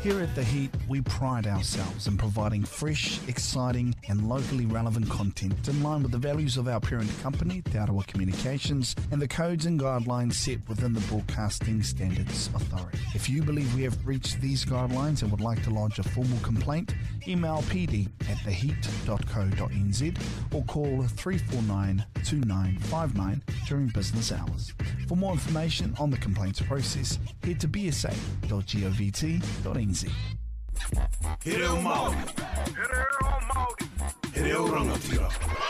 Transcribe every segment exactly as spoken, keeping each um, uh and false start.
Here at The Heat, we pride ourselves in providing fresh, exciting and locally relevant content in line with the values of our parent company, Te Arawa Communications, and the codes and guidelines set within the Broadcasting Standards Authority. If you believe we have breached these guidelines and would like to lodge a formal complaint, email p d at the heat dot co dot n z or call three four nine, two nine five nine during business hours. For more information on the complaints process, head to b s a dot govt dot n z. He reo Māori. He reo Māori. He reo rangatira.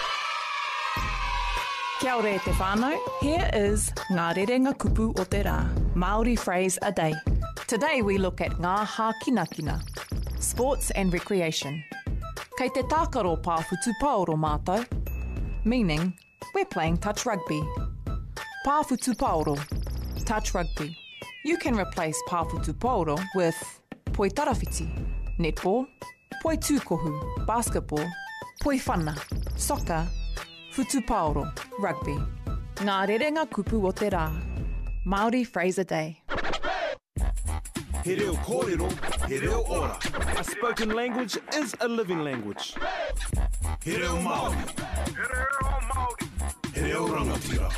Kia ora e te whānau. Here is Ngā Rerenga Kupu o te Rā, Māori phrase a day. Today we look at Ngā Hākinakina, sports and recreation. Kei te tākaro pāwhutu paoro mātou, meaning we're playing touch rugby. Pāwhutu paoro, touch rugby. You can replace pāwhutu paoro with poi tarawhiti, netball, poi tūkohu, basketball, poi whana, soccer, futu paoro, rugby. Ngā Rerenga Kupu o te Rā, Māori phrase a day. He reo kōrero, he reo ora. A spoken language is a living language. He reo Māori. He reo Māori. He reo rangatira.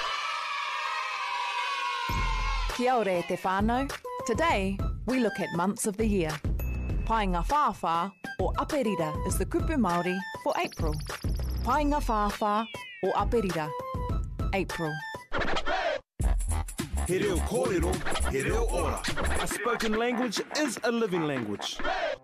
Kia ora e te whānau. Today, we look at months of the year. Painga Whāwhā or Aperira is the kupu Māori for April. Painga Whāwhā or Aperira, April. He reo kōrero, he reo ora. A spoken language is a living language.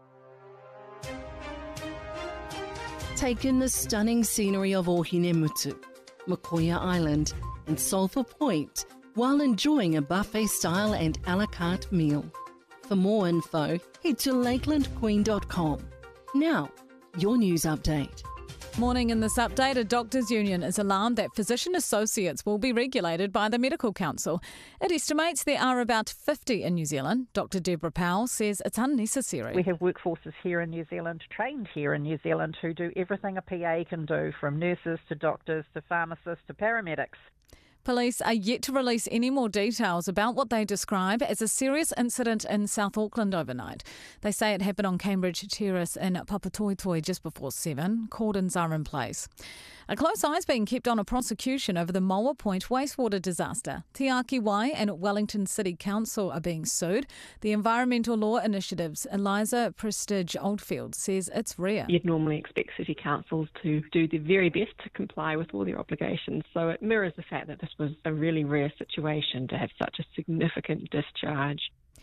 Take in the stunning scenery of Ohinemutu, Makoia Island and Sulphur Point while enjoying a buffet-style and a la carte meal. For more info, head to lakeland queen dot com. Now, your news update. Morning. In this update, a doctors' union is alarmed that physician associates will be regulated by the Medical Council. It estimates there are about fifty in New Zealand. Doctor Deborah Powell says it's unnecessary. We have workforces here in New Zealand, trained here in New Zealand, who do everything a P A can do, from nurses to doctors to pharmacists to paramedics. Police are yet to release any more details about what they describe as a serious incident in South Auckland overnight. They say it happened on Cambridge Terrace in Papatoetoe just before seven. Cordons are in place. A close eye is being kept on a prosecution over the Moa Point wastewater disaster. Te Aki Wai and Wellington City Council are being sued. The Environmental Law Initiative's Eliza Prestige Oldfield says it's rare. You'd normally expect city councils to do their very best to comply with all their obligations, so it mirrors the fact that this was a really rare situation to have such a significant discharge.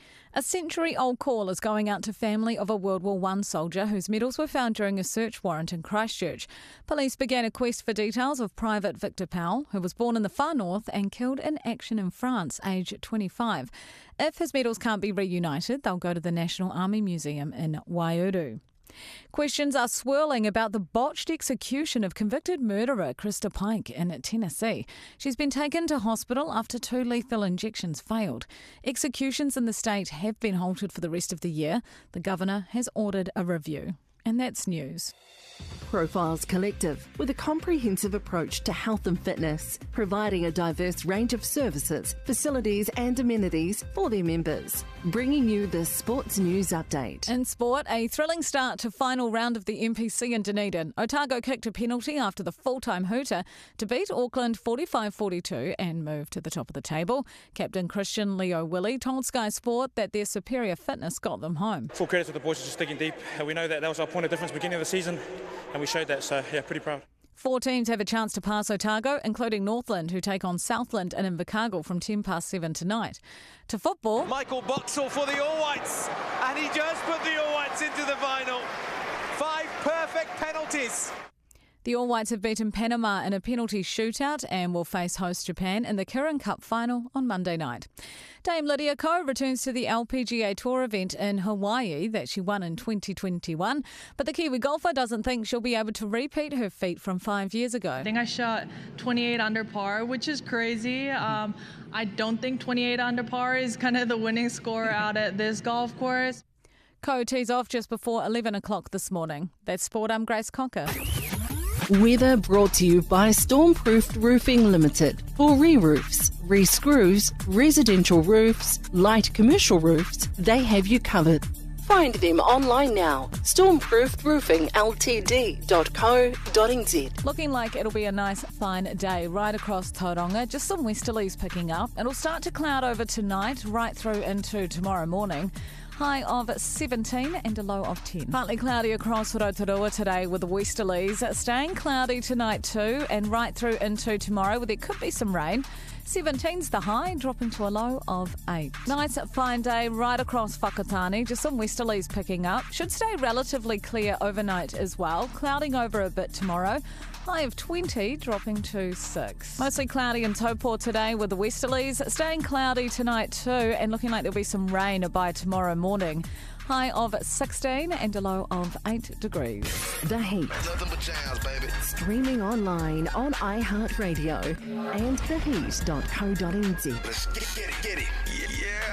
A century-old call is going out to family of a World War One soldier whose medals were found during a search warrant in Christchurch. Police began a quest for details of Private Victor Powell, who was born in the far north and killed in action in France, aged twenty-five. If his medals can't be reunited, they'll go to the National Army Museum in Waiouru. Questions are swirling about the botched execution of convicted murderer Krista Pike in Tennessee. She's been taken to hospital after two lethal injections failed. Executions in the state have been halted for the rest of the year. The governor has ordered a review. And that's news. Profiles Collective, with a comprehensive approach to health and fitness, providing a diverse range of services, facilities and amenities for their members. Bringing you the Sports News Update. In sport, a thrilling start to final round of the M P C in Dunedin. Otago kicked a penalty after the full-time hooter to beat Auckland forty-five forty-two and move to the top of the table. Captain Christian Leo Willie told Sky Sport that their superior fitness got them home. Full credit to the boys for just digging deep. We know that that was our point of difference beginning of the season, and we showed that, so yeah, pretty proud. Four teams have a chance to pass Otago, including Northland, who take on Southland in Invercargill from ten past seven tonight. To football, Michael Boxall for the All Whites, and he just put the All Whites into the final. Five perfect penalties. The All Whites have beaten Panama in a penalty shootout and will face host Japan in the Kirin Cup final on Monday night. Dame Lydia Ko returns to the L P G A Tour event in Hawaii that she won in twenty twenty-one, but the Kiwi golfer doesn't think she'll be able to repeat her feat from five years ago. I think I shot twenty-eight under par, which is crazy. Um, I don't think twenty-eight under par is kind of the winning score out at this golf course. Ko tees off just before eleven o'clock this morning. That's Sport. I'm Grace Cocker. Weather brought to you by Stormproofed Roofing Limited. For re-roofs, re-screws, residential roofs, light commercial roofs, they have you covered. Find them online now. stormproof roofing l t d dot co dot n z. Looking like it'll be a nice fine day right across Tauranga. Just some westerlies picking up. It'll start to cloud over tonight right through into tomorrow morning. High of seventeen and a low of ten. Partly cloudy across Rotorua today with the westerlies. Staying cloudy tonight too and right through into tomorrow where there could be some rain. seventeen's the high, dropping to a low of eight. Nice fine day right across Whakatane. Just some westerlies picking up. Should stay relatively clear overnight as well. Clouding over a bit tomorrow. High of twenty, dropping to six. Mostly cloudy in Taupo today with the westerlies. Staying cloudy tonight too and looking like there'll be some rain by tomorrow morning. High of sixteen and a low of eight degrees. The Heat. Nothing but jazz, baby. Streaming online on iHeartRadio and the heat dot co dot n z. Let's get it, get it. Yeah.